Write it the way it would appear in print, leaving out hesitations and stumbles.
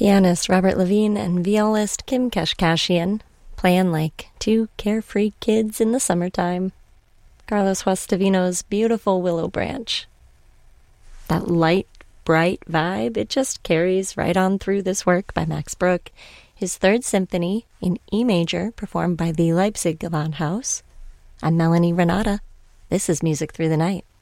Pianist Robert Levine and violist Kim Kashkashian playing like two carefree kids in the summertime. Carlos Guastavino's beautiful Willow Branch. That light, bright vibe, it just carries right on through this work by Max Bruch, his Third Symphony in E major, performed by the Leipzig Gewandhaus. I'm Melanie Renata. This is Music Through the Night.